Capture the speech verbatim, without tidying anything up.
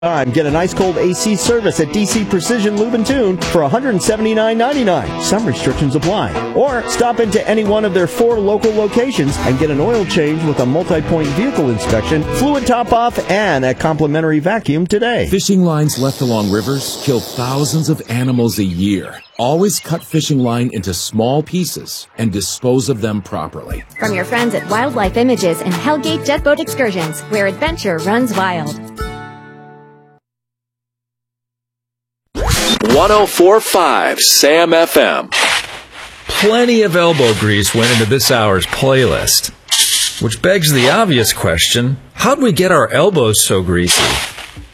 Time. Get an ice cold A C service at D C Precision Lube and Tune for one hundred seventy-nine ninety-nine. Some restrictions apply. Or stop into any one of their four local locations and get an oil change with a multi-point vehicle inspection, fluid top-off, and a complimentary vacuum today. Fishing lines left along rivers kill thousands of animals a year. Always cut fishing line into small pieces and dispose of them properly. From your friends at Wildlife Images and Hellgate Jet Boat Excursions, where adventure runs wild. one oh four point five Sam F M. Plenty of elbow grease went into this hour's playlist, which begs the obvious question, how'd we get our elbows so greasy?